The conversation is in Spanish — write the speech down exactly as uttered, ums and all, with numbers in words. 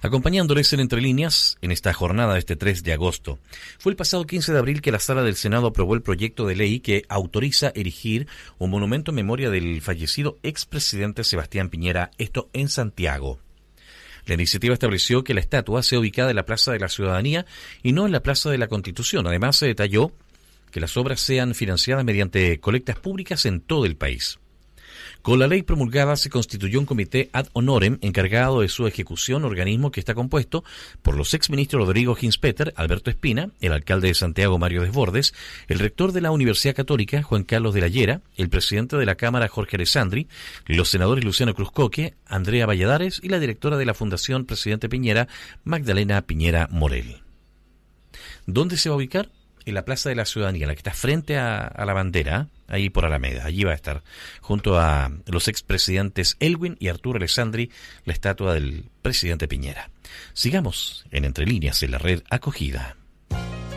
Acompañándoles en Entre Líneas en esta jornada de este tres de agosto. Fue el pasado quince de abril que la Sala del Senado aprobó el proyecto de ley que autoriza erigir un monumento en memoria del fallecido expresidente Sebastián Piñera, esto en Santiago. La iniciativa estableció que la estatua sea ubicada en la Plaza de la Ciudadanía y no en la Plaza de la Constitución. Además, se detalló que las obras sean financiadas mediante colectas públicas en todo el país. Con la ley promulgada se constituyó un comité ad honorem encargado de su ejecución, organismo que está compuesto por los exministros Rodrigo Ginspeter, Alberto Espina, el alcalde de Santiago Mario Desbordes, el rector de la Universidad Católica Juan Carlos de la Llera, el presidente de la Cámara Jorge Alessandri, los senadores Luciano Cruzcoque, Andrea Valladares y la directora de la Fundación Presidente Piñera, Magdalena Piñera Morel. ¿Dónde se va a ubicar? En la Plaza de la Ciudadanía, la que está frente a, a la bandera, ahí por Alameda. Allí va a estar, junto a los expresidentes Elwin y Arturo Alessandri, la estatua del presidente Piñera. Sigamos en Entre Líneas en la red Acogida.